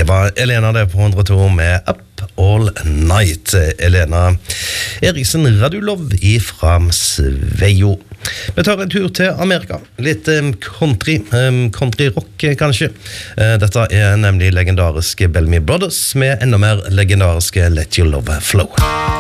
var Elena det på 102 med Up All Night. Elena Eriksen Radulov fra Sveio. Vi tar en tur til Amerika. Litt country rock kanskje. Dette nemlig legendariske Bellamy Brothers med enda mer legendariske Let Your Love Flow.